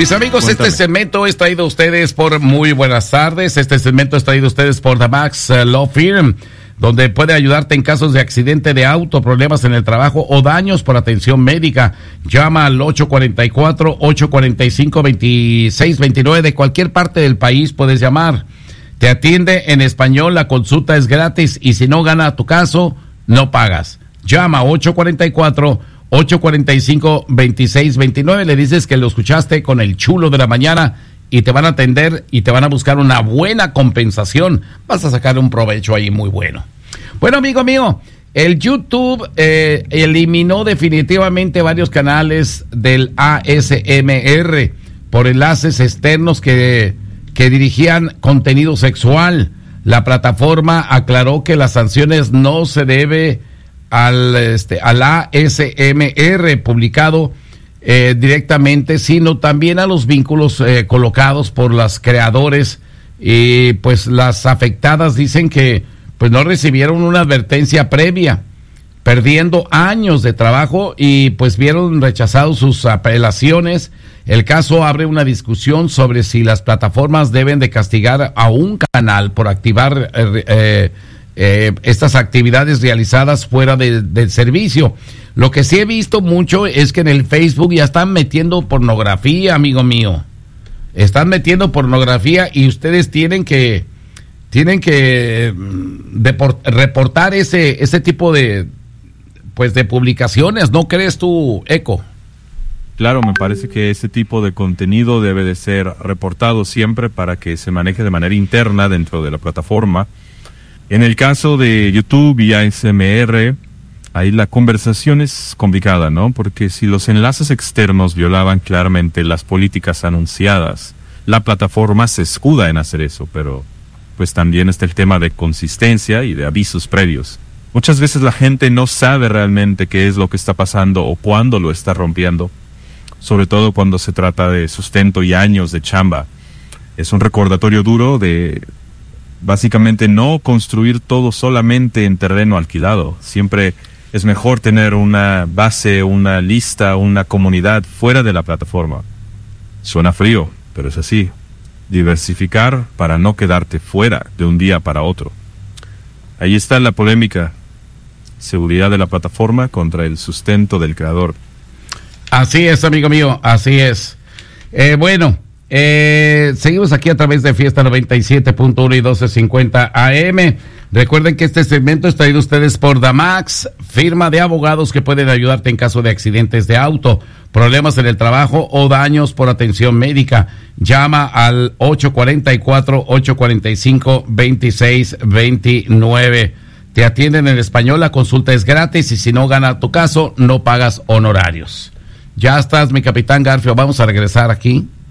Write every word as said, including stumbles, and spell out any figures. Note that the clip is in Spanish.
Mis amigos, Cuéntame. Este segmento es traído a ustedes por muy buenas tardes. Este segmento es traído a ustedes por The Max Law Firm, donde puede ayudarte en casos de accidente de auto, problemas en el trabajo o daños por atención médica. Llama al ocho cuatro cuatro, ocho cuatro cinco, dos seis dos nueve. De cualquier parte del país puedes llamar. Te atiende en español, la consulta es gratis y si no gana tu caso, no pagas. Llama ocho cuatro cuatro, ocho cuatro cinco, dos seis dos nueve. Le dices que lo escuchaste con el chulo de la mañana y te van a atender y te van a buscar una buena compensación. Vas a sacar un provecho ahí muy bueno. Bueno, amigo mío, el YouTube eh, eliminó definitivamente varios canales del A S M R por enlaces externos que, que dirigían contenido sexual. La plataforma aclaró que las sanciones no se debe al, este, al A S M R publicado eh, directamente, sino también a los vínculos eh, colocados por los creadores. Y pues las afectadas dicen que pues no recibieron una advertencia previa, perdiendo años de trabajo y pues vieron rechazados sus apelaciones. El caso abre una discusión sobre si las plataformas deben de castigar a un canal por activar eh, eh, eh, estas actividades realizadas fuera de, del servicio. Lo que sí he visto mucho es que en el Facebook ya están metiendo pornografía, amigo mío. Están metiendo pornografía y ustedes tienen que tienen que deport, reportar ese ese tipo de pues de publicaciones, ¿no crees tú, Eco? Claro, me parece que ese tipo de contenido debe de ser reportado siempre para que se maneje de manera interna dentro de la plataforma. En el caso de YouTube y A S M R, ahí la conversación es complicada, ¿no? Porque si los enlaces externos violaban claramente las políticas anunciadas, la plataforma se escuda en hacer eso, pero pues también está el tema de consistencia y de avisos previos. Muchas veces la gente no sabe realmente qué es lo que está pasando o cuándo lo está rompiendo, sobre todo cuando se trata de sustento y años de chamba. Es un recordatorio duro de básicamente no construir todo solamente en terreno alquilado. Siempre es mejor tener una base, una lista, una comunidad fuera de la plataforma. Suena frío, pero es así. Diversificar para no quedarte fuera de un día para otro. Ahí está la polémica. Seguridad de la plataforma contra el sustento del creador. Así es, amigo mío, así es. Eh, bueno, eh, seguimos aquí a través de Fiesta noventa y siete punto uno y doce cincuenta A M. Recuerden que este segmento es traído a ustedes por The Max, firma de abogados que pueden ayudarte en caso de accidentes de auto, problemas en el trabajo o daños por atención médica. Llama al ocho cuatro cuatro, ocho cuatro cinco, dos seis dos nueve. Te atienden en español, la consulta es gratis y si no gana tu caso, no pagas honorarios. Ya estás, mi capitán Garfio, vamos a regresar aquí.